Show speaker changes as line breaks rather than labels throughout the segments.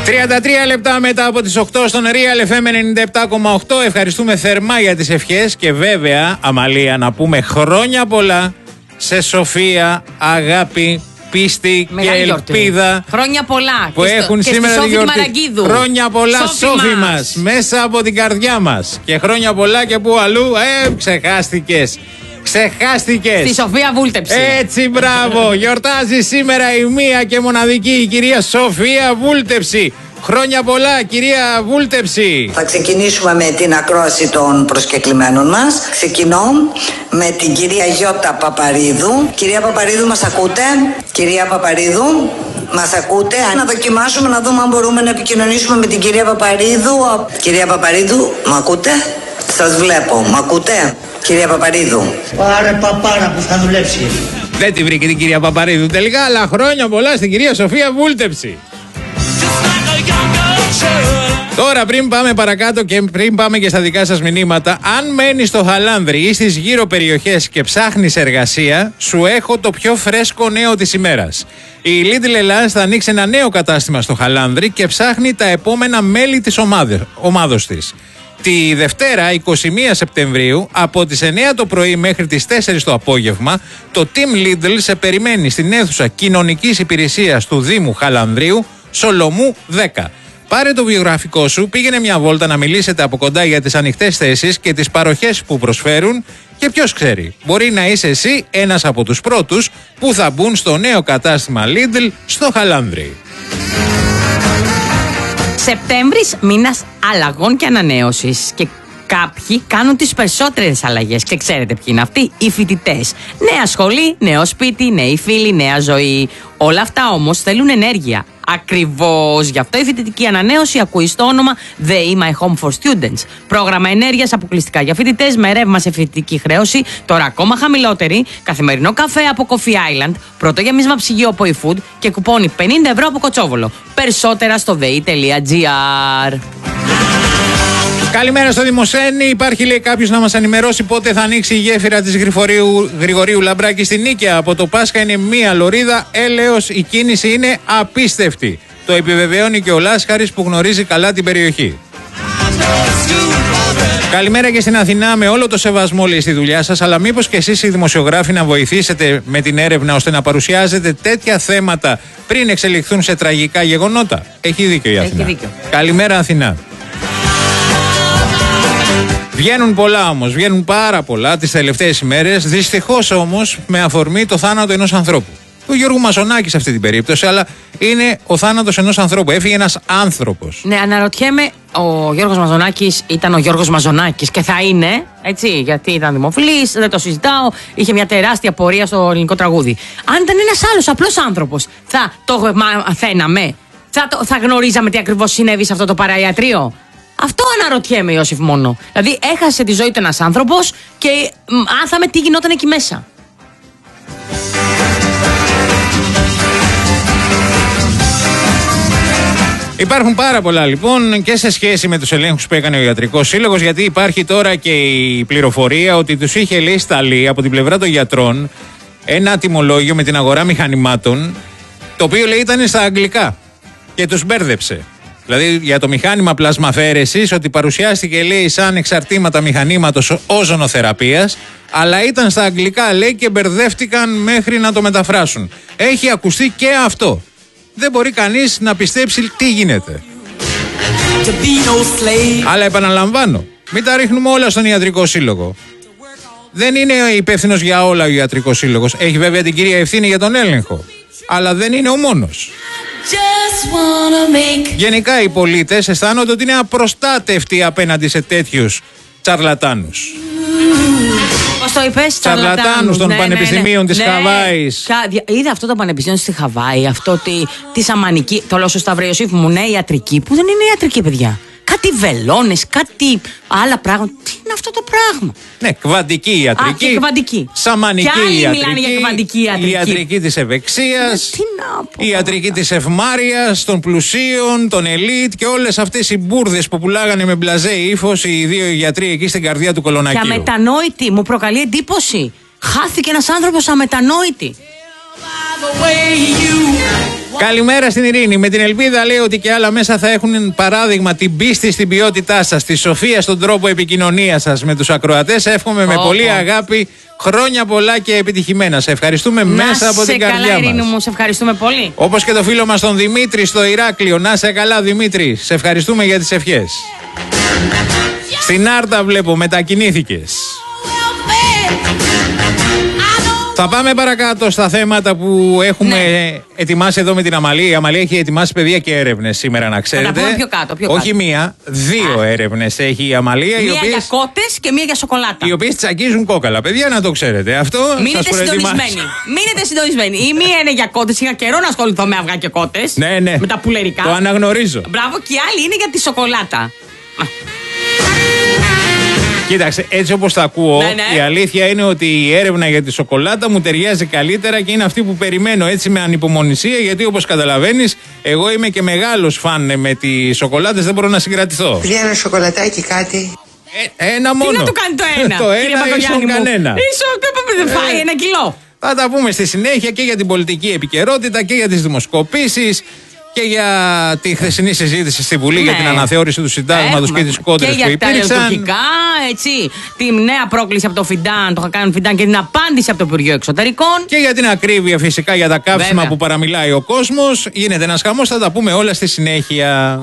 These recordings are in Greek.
33 λεπτά μετά από τις 8 στον Real FM 97,8. Ευχαριστούμε θερμά για τις ευχές και βέβαια, Αμαλία, να πούμε χρόνια πολλά σε Σοφία, αγάπη, πίστη και ελπίδα.
Χρόνια πολλά
που έχουν
και
σήμερα τη γιορτή.
Χρόνια
πολλά, Σόφη μας, μέσα από την καρδιά μας. Και χρόνια πολλά και που αλλού. Ξεχάστηκες. Στη
Σοφία Βούλτεψη.
Έτσι, μπράβο. Γιορτάζει σήμερα η μία και μοναδική η κυρία Σοφία Βούλτεψη. Χρόνια πολλά, κυρία Βούλτεψη.
Θα ξεκινήσουμε με την ακρόαση των προσκεκλημένων μας. Ξεκινώ με την κυρία Γιώτα Παπαρίδου. Κυρία Παπαρίδου, μας ακούτε? Κυρία Παπαρίδου, μας ακούτε? Να δοκιμάσουμε να δούμε αν μπορούμε να επικοινωνήσουμε με την κυρία Παπαρίδου. Κυρία Παπαρίδου, μ' ακούτε? Σας βλέπω, μ' ακούτε? Κυρία Παπαρίδου.
Πάρε παπάρα που θα δουλέψει.
Δεν τη βρήκε την κυρία Παπαρίδου τελικά, αλλά χρόνια πολλά στην κυρία Σοφία Βούλτεψη. Τώρα, πριν πάμε παρακάτω και πριν πάμε και στα δικά σας μηνύματα, αν μένεις στο Χαλάνδρι ή στις γύρω περιοχές και ψάχνεις εργασία, σου έχω το πιο φρέσκο νέο της ημέρας. Η Lidl Ελλάς θα ανοίξει ένα νέο κατάστημα στο Χαλάνδρι και ψάχνει τα επόμενα μέλη της ομάδος της. Τη Δευτέρα, 21 Σεπτεμβρίου, από τις 9 το πρωί μέχρι τις 4 το απόγευμα, το Team Lidl σε περιμένει στην αίθουσα κοινωνικής υπηρεσίας του Δήμου Χαλανδρίου, Σολομού 10. Πάρε το βιογραφικό σου, πήγαινε μια βόλτα να μιλήσετε από κοντά για τις ανοιχτές θέσεις και τις παροχές που προσφέρουν και ποιος ξέρει, μπορεί να είσαι εσύ ένας από τους πρώτους που θα μπουν στο νέο κατάστημα Lidl στο Χαλάνδρι.
Σεπτέμβρης, μήνας αλλαγών και ανανέωσης. Και κάποιοι κάνουν τις περισσότερες αλλαγές. Και ξέρετε ποιοι είναι αυτοί? Οι φοιτητές. Νέα σχολή, νέο σπίτι, νέοι φίλοι, νέα ζωή. Όλα αυτά όμως θέλουν ενέργεια. Ακριβώς γι' αυτό η φοιτητική ανανέωση ακούει στο όνομα The My Home for Students. Πρόγραμμα ενέργειας αποκλειστικά για φοιτητές με ρεύμα σε φοιτητική χρέωση, τώρα ακόμα χαμηλότερη, καθημερινό καφέ από Coffee Island, πρώτο γεμίσμα ψυγείο από eFood και κουπόνι 50 ευρώ από Κοτσόβολο. Περισσότερα στο dei.gr.
Καλημέρα στο Δημοσένη. Υπάρχει, λέει, κάποιος να μας ενημερώσει πότε θα ανοίξει η γέφυρα της Γρηγορίου Λαμπράκη στην Νίκαια. Από το Πάσχα είναι μία λωρίδα, έλεος, η κίνηση είναι απίστευτη. Το επιβεβαιώνει και ο Λάσχαρης που γνωρίζει καλά την περιοχή. Καλημέρα και στην Αθηνά, με όλο το σεβασμό, λέει, στη δουλειά σας, αλλά μήπως και εσείς οι δημοσιογράφοι να βοηθήσετε με την έρευνα ώστε να παρουσιάζετε τέτοια θέματα πριν εξελιχθούν σε τραγικά γεγονότα? Έχει δίκιο η Αθηνά. Καλημέρα, Αθηνά. Βγαίνουν πολλά όμως, βγαίνουν πάρα πολλά τις τελευταίες ημέρες, δυστυχώς όμως με αφορμή το θάνατο ενός ανθρώπου. Του Γιώργου Μαζονάκη σε αυτή την περίπτωση, αλλά είναι ο θάνατος ενός ανθρώπου. Έφυγε ένας άνθρωπος.
Ναι, αναρωτιέμαι, ο Γιώργος Μαζονάκης ήταν ο Γιώργος Μαζονάκης και θα είναι, έτσι, γιατί ήταν δημοφιλής, δεν το συζητάω, είχε μια τεράστια πορεία στο ελληνικό τραγούδι. Αν ήταν ένας άλλος απλός άνθρωπος, θα το μαθαίναμε, θα γνωρίζαμε τι ακριβώς συνέβη σε αυτό το παραϊατρείο? Αυτό αναρωτιέμαι, Ιώσιφ, μόνο. Δηλαδή, έχασε τη ζωή του ένας άνθρωπος και μάθαμε τι γινόταν εκεί μέσα.
Υπάρχουν πάρα πολλά λοιπόν και σε σχέση με τους ελέγχους που έκανε ο Ιατρικός Σύλλογος, γιατί υπάρχει τώρα και η πληροφορία ότι τους είχε, λέει, σταλεί από την πλευρά των γιατρών ένα τιμολόγιο με την αγορά μηχανημάτων, το οποίο, λέει, ήταν στα αγγλικά και τους μπέρδεψε. Δηλαδή για το μηχάνημα πλασμαφαίρεσης, ότι παρουσιάστηκε, λέει, σαν εξαρτήματα μηχανήματος όζονοθεραπείας, αλλά ήταν στα αγγλικά, λέει, και μπερδεύτηκαν μέχρι να το μεταφράσουν. Έχει ακουστεί και αυτό. Δεν μπορεί κανείς να πιστέψει τι γίνεται. Αλλά επαναλαμβάνω, μην τα ρίχνουμε όλα στον Ιατρικό Σύλλογο. Δεν είναι υπεύθυνος για όλα ο Ιατρικός Σύλλογος. Έχει βέβαια την κυρία ευθύνη για τον έλεγχο, αλλά δεν είναι ο μόνος. Γενικά οι πολίτες αισθάνονται ότι είναι απροστάτευτοι απέναντι σε τέτοιους τσαρλατάνους.
Πώς το είπες?
Τσαρλατάνους των πανεπιστημίων της Χαβάης.
Είδα αυτό το πανεπιστήμιο στη Χαβάη, αυτό τη σαμανική, το λέω σωστά, βρε Ιωσήφ μου, ναι, ιατρική, που δεν είναι ιατρική, παιδιά. Κάτι βελόνες, κάτι άλλα πράγματα. Τι είναι αυτό το πράγμα?
Ναι, κβαντική ιατρική.
Και κβαντική.
Σαμανική ιατρική.
Μιλάνε για κβαντική ιατρική.
Η ιατρική της ευεξίας.
Τι να πω.
Η ιατρική της ευμάρειας, των πλουσίων, των ελίτ και όλες αυτές οι μπουρδες που πουλάγανε με μπλαζέ ύφος οι δύο γιατροί εκεί στην καρδιά του Κολονακίου.
Και αμετανόητη, μου προκαλεί εντύπωση. Χάθηκε ένας άνθρωπος αμετανόητη.
Καλημέρα στην Ειρήνη. Με την ελπίδα, λέει, ότι και άλλα μέσα θα έχουν παράδειγμα την πίστη στην ποιότητά σας, τη σοφία στον τρόπο επικοινωνίας σας με τους ακροατές. Εύχομαι με πολύ αγάπη χρόνια πολλά και επιτυχημένα. Σε ευχαριστούμε μέσα από την καρδιά μας.
καλά, Ειρήνη μου, σε ευχαριστούμε πολύ.
Όπως και το φίλο μας τον Δημήτρη στο Ηράκλειο. Να σε καλά, Δημήτρη. Σε ευχαριστούμε για τις ευχές. Στην Άρτα βλέπω μετακινήθηκες. Θα πάμε παρακάτω στα θέματα που έχουμε ετοιμάσει εδώ με την Αμαλία. Η Αμαλία έχει ετοιμάσει, παιδιά, και έρευνες σήμερα, να ξέρετε.
Θα τα πούμε πιο κάτω.
Όχι μία, δύο έρευνες έχει η Αμαλία.
Μία για κότες και μία για σοκολάτα.
Οι οποίες τσακίζουν κόκαλα. Παιδιά, να το ξέρετε. Αυτό
Μείνετε συντονισμένοι. Η μία είναι για κότες. Είχα καιρό να ασχοληθώ με αυγά και κότες.
Ναι.
Με τα πουλερικά.
Το αναγνωρίζω.
Μπράβο, και η άλλη είναι για τη σοκολάτα.
Κοίταξε, έτσι όπως τα ακούω, η αλήθεια είναι ότι η έρευνα για τη σοκολάτα μου ταιριάζει καλύτερα και είναι αυτή που περιμένω έτσι με ανυπομονησία, γιατί όπως καταλαβαίνεις, εγώ είμαι και μεγάλος φαν με τις σοκολάτες, δεν μπορώ να συγκρατηθώ.
Πήγα ένα σοκολατάκι, κάτι.
Ένα μόνο.
Τι να του κάνει το ένα.
Το ένα ίσον κανένα.
Δεν φάει 1 κιλό.
Θα τα πούμε στη συνέχεια και για την πολιτική επικαιρότητα και για τις δημοσκοπήσεις. Και για τη χθεσινή συζήτηση στη Βουλή για την αναθεώρηση του συντάγματος και τις κόντρες που υπήρξαν.
Και για τα λειτουργικά, έτσι. Τη νέα πρόκληση από το Φιντάν, το Χακάνον Φιντάν, και την απάντηση από το Υπουργείο Εξωτερικών.
Και για την ακρίβεια φυσικά για τα καύσιμα που παραμιλάει ο κόσμος. Γίνεται ένας χαμός, θα τα πούμε όλα στη συνέχεια.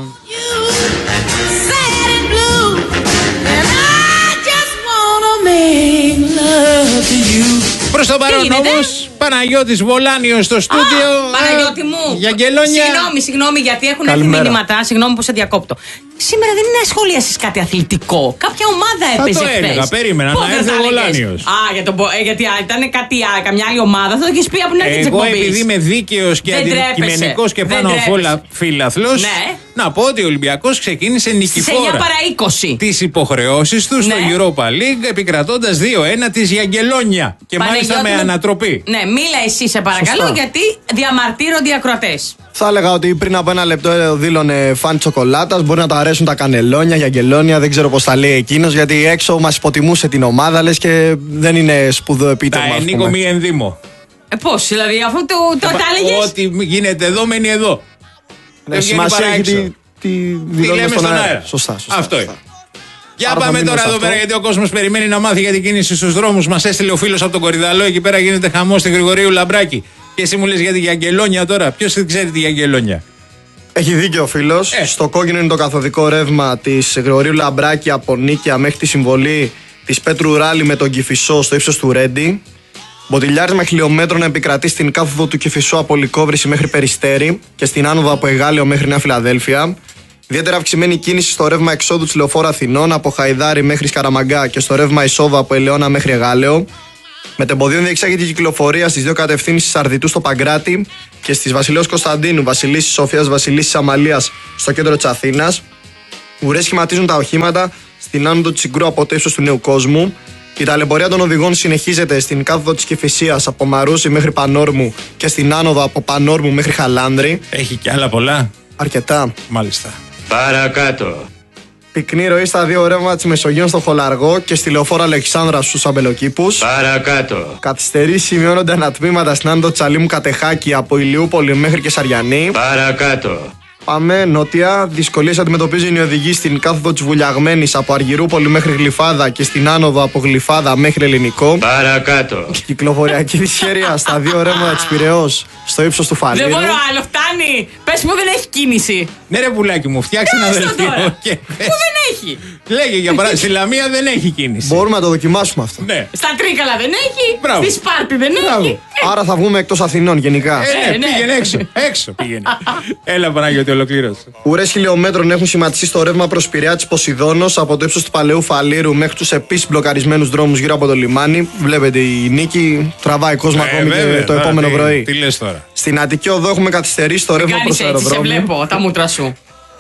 Προς το παρόν όμως, Παναγιώτης Βολάνιος στο στούντιο.
Παναγιώτη μου,
για Αγγελόνια.
Συγγνώμη, γιατί έχουν έρθει μηνύματα. Συγγνώμη που σε διακόπτω. Σήμερα δεν είναι να σχολιάσεις κάτι αθλητικό. Κάποια ομάδα έπαιζε χθες.
Θα το έλεγα, περίμενα να έρθει ο Βολάνιος.
Γιατί ήταν καμιά άλλη ομάδα, θα το έχεις πει από την αρχή της εκπομπής.
Εγώ, επειδή είμαι δίκαιος και αντικειμενικός και πάνω απ' όλα φίλαθλος, να πω ότι ο Ολυμπιακός ξεκίνησε νικηφόρα
9 παρά 20
τις υποχρεώσεις του στο Europa League, επικρατώντας 2-1 της Αγγελόνια. Και μάλιστα με ανατροπή.
Ναι, μίλα εσύ, σε παρακαλώ, γιατί διαμαρτύρονται οι ακροατές.
Θα έλεγα ότι πριν από 1 λεπτό δήλωνε φαν τσοκολάτας. Μπορεί να του αρέσουν τα κανελόνια, για Αγγελόνια, δεν ξέρω πώς τα λέει εκείνος. Γιατί έξω μας υποτιμούσε την ομάδα, λες, και δεν είναι σπουδαίο επίτευγμα.
Τα ενίκο μη ενδύμω.
Πώς, δηλαδή, αφού το έλεγες.
Ό,τι γίνεται εδώ μένει εδώ.
Ναι, σημασία έχει τι
λέμε στον αέρα.
Σωστά.
Αυτό είναι. Για πάμε τώρα εδώ πέρα, γιατί ο κόσμος περιμένει να μάθει για την κίνηση στους δρόμους. Μας έστειλε ο φίλος από τον Κορυδαλό, εκεί πέρα γίνεται χαμός στη Γρηγορίου Λαμπράκη. Και εσύ μου λες για την Αγγελόνια τώρα. Ποιος δεν ξέρει την Αγγελόνια?
Έχει δίκιο ο φίλος. Στο κόκκινο είναι το καθοδικό ρεύμα της Γρηγορίου Λαμπράκη από Νίκαια μέχρι τη συμβολή της Πέτρου Ράλη με τον Κηφισό στο ύψος του Ρέντι. Μποτιλιάρισμα χιλιόμετρων επικρατεί στην κάθοδο του Κηφισού από Λυκόβρηση μέχρι Περιστέρι και στην άνοδο από Εγάλεο μέχρι Νέα Φιλαδέλφια. Ιδιαίτερα αυξημένη κίνηση στο ρεύμα εξόδου της Λεωφόρου Αθηνών από Χαϊδάρι μέχρι Σκαραμαγκά και στο ρεύμα εισόδου από Ελαιώνα μέχρι Εγάλεο. Μετεμποδίων διεξάγεται η κυκλοφορία στις δύο κατευθύνσεις Αρδιτού στο Παγκράτη και στις Βασιλέως Κωνσταντίνου, Βασιλίσσης Σοφίας, Βασιλίσσης Αμαλίας στο κέντρο της Αθήνας. Ουρές σχηματίζουν τα οχήματα στην άνοδο της Συγκρού από το ύψος του Νέου Κόσμου. Η ταλαιπωρία των οδηγών συνεχίζεται στην κάθοδο της Κηφισίας από Μαρούσι μέχρι Πανόρμου και στην άνοδο από Πανόρμου μέχρι Χαλάνδρη.
Έχει κι άλλα πολλά.
Αρκετά.
Μάλιστα.
Παρακάτω.
Πυκνή ροή στα δύο ρεύματα της Μεσογείου στο Χολαργό και στη Λεωφόρο Αλεξάνδρα στους Αμπελοκήπους.
Παρακάτω.
Καθυστερήσεις σημειώνονται ανατμήματα στην άνοδο Τσαλίμου Κατεχάκη από Ηλιούπολη μέχρι και Σαριανή.
Παρακάτω.
Πάμε νότια. Δυσκολίες αντιμετωπίζουν οι οδηγοί στην κάθοδο της Βουλιαγμένης από Αργυρούπολη μέχρι Γλυφάδα και στην άνοδο από Γλυφάδα μέχρι Ελληνικό.
Παρακάτω.
Κυκλοφοριακή δυσχέρεια στα δύο ρεύματα της Πειραιώς στο ύψος του Φαλήρου.
Δεν μπορώ άλλο, φτάνει. Πες μου, δεν έχει κίνηση.
Ναι, ρε πουλάκι μου, φτιάξε ένα δελτίο.
Πού δεν έχει.
Λέγε για παράδειγμα, στη Λαμία δεν έχει κίνηση.
Μπορούμε να το δοκιμάσουμε αυτό.
Ναι.
Στα Τρίκαλα δεν έχει.
Μπράβο.
Στη Σπάρτη δεν έχει.
Άρα θα βγούμε εκτός Αθηνών γενικά.
Ναι, πήγαινε έξω. Έξω πήγαινε. Έλα, Παναγιώτη, ολοκλήρωσε.
Ουρές χιλιόμετρων έχουν σχηματιστεί στο ρεύμα προς Πειραιά της Ποσειδώνος από το ύψος του Παλαιού Φαλήρου μέχρι τους επίσης μπλοκαρισμένους δρόμους γύρω από το λιμάνι. Βλέπετε, η Νίκη τραβάει κόσμο ακόμη και το επόμενο πρωί.
Τι λες τώρα.
Στην Αττική Οδό έχουμε καθυστερήσει το ρεύμα προς αεροδρόμιο.
Σε βλέπω τα μούτρα σου.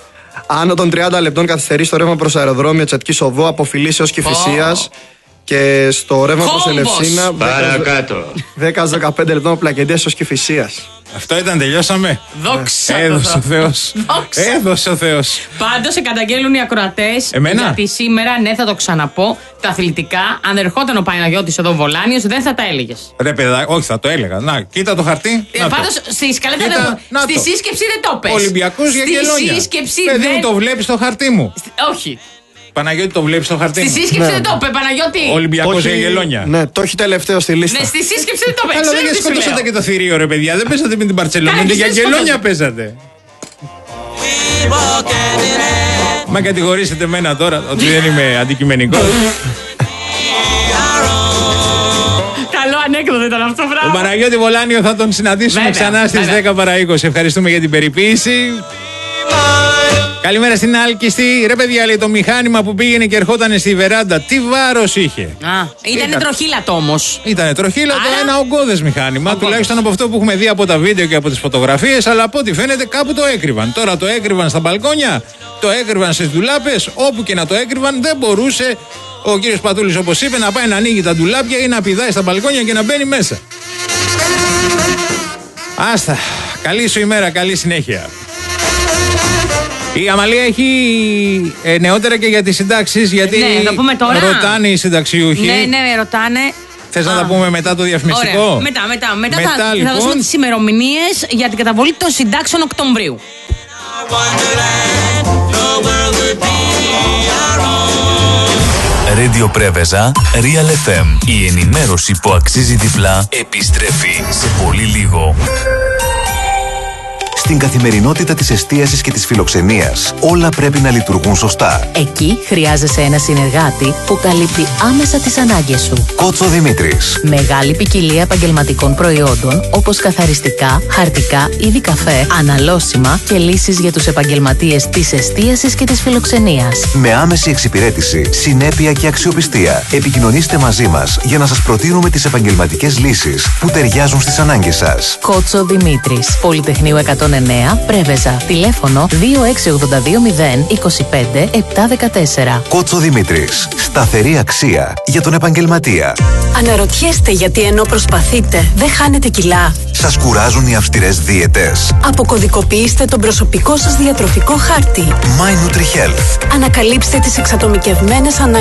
Άνω των 30 λεπτών καθυστερήσει το ρεύμα προς αεροδρόμιο της Αττικής Οδού από Φιλής έως Κηφισίας. Και στο ρεύμα προς Ελευσίνα
10-15
λεπτών από Πλακεντίας έως Κηφισίας.
Αυτό ήταν, τελειώσαμε.
Δόξα.
Έδωσε ο Θεός. Έδωσε ο Θεός.
Πάντως σε καταγγέλνουν οι ακροατές.
Εμένα?
Γιατί σήμερα, ναι, θα το ξαναπώ, τα αθλητικά, αν ερχόταν ο Παναγιώτης εδώ Βολάνιος, δεν θα τα έλεγες.
Ρε παιδά, όχι, θα το έλεγα. Να, κοίτα το χαρτί.
Πάντως στη σκαλέτα στη σύσκεψη δεν το πες.
Ολυμπιακός για γελόνια.
Στη σύσκεψη
Παιδί μου,
δεν.
το βλέπεις στο χαρτί μου.
Όχι.
Παναγιώτη, το βλέπεις στο χαρτί
Στη
μου.
σύσκεψη δεν το είπε, Παναγιώτη.
Ολυμπιακός για γελόνια.
Ναι, το έχει τελευταίο στη λίστα.
Ναι, στη σύσκεψη δεν το είπε.
Αλλά δεν σκοτώσατε και το θηρίο, ρε παιδιά. Δεν παίζατε με την Μπαρτσελόνα. Για γελόνια παίζατε. Μα κατηγορήσετε εμένα τώρα ότι δεν είμαι αντικειμενικός.
Καλό ανέκδοτο ήταν αυτό,
Τον
μπράβο.
Παναγιώτη Βολάνιο θα τον συναντήσουμε
Βέβαια,
ξανά στις
βέβαια.
10 παρά 20. Ευχαριστούμε για την περιποίηση. Καλημέρα στην Άλκηστη. Ρε παιδιά, λέει, το μηχάνημα που πήγαινε και ερχόταν στη βεράντα, τι βάρος είχε.
Ήτανε τροχύλατο όμως.
Ήτανε τροχύλατο,
Άρα-
ένα ογκώδες μηχάνημα.
Ογκώδες.
Τουλάχιστον από αυτό που έχουμε δει από τα βίντεο και από τις φωτογραφίες. Αλλά από ό,τι φαίνεται κάπου το έκρυβαν. Τώρα το έκρυβαν στα μπαλκόνια, το έκρυβαν στις ντουλάπες. Όπου και να το έκρυβαν, δεν μπορούσε ο κύριος Πατούλης, όπως είπε, να πάει να ανοίγει τα ντουλάπια ή να πηδάει στα μπαλκόνια και να μπαίνει μέσα. Άστα. Καλή σου ημέρα, καλή συνέχεια. Η Αμαλία έχει νεότερα και για τις συντάξεις, γιατί
Ναι, θα πούμε τώρα.
ρωτάνε οι συνταξιούχοι.
Ναι, ρωτάνε.
Θες να τα πούμε μετά το διαφημιστικό?
Ωραία. Μετά θα
λοιπόν,
δώσουμε τις ημερομηνίες για την καταβολή των συντάξεων Οκτωβρίου.
Radio Πρέβεζα, Real FM. Η ενημέρωση που αξίζει τυφλά επιστρέφει σε πολύ λίγο.
Στην καθημερινότητα της εστίασης και της φιλοξενίας, όλα πρέπει να λειτουργούν σωστά.
Εκεί χρειάζεσαι ένα συνεργάτη που καλύπτει άμεσα τις ανάγκες σου.
Κότσο Δημήτρης.
Μεγάλη ποικιλία επαγγελματικών προϊόντων όπως καθαριστικά, χαρτικά, είδη καφέ, αναλώσιμα και λύσεις για τους επαγγελματίες της εστίασης και της φιλοξενίας.
Με άμεση εξυπηρέτηση, συνέπεια και αξιοπιστία. Επικοινωνήστε μαζί μας για να σας προτείνουμε τις επαγγελματικές λύσεις που ταιριάζουν στις ανάγκες σας.
Κότσο Δημήτρης. Πολυτεχνείου 109, Πρέβεζα. Τηλέφωνο 26820 25 714.
Κότσο Δημήτρης. Σταθερή αξία για τον επαγγελματία.
Αναρωτιέστε γιατί ενώ προσπαθείτε δεν χάνετε κιλά.
Σας κουράζουν οι αυστηρές δίαιτες?
Αποκωδικοποιήστε τον προσωπικό σας διατροφικό χάρτη.
My Nutri Health.
Ανακαλύψτε τις εξατομικευμένες ανάγκες